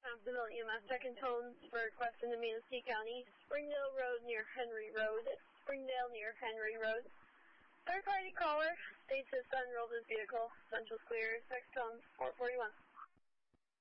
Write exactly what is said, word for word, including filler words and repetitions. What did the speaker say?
Confidential E M S second tones for request in the Manistee County. Springdale Road near Henry Road. Springdale near Henry Road. Third party caller states his son rolled his vehicle. Central clear. Second tone four forty-one.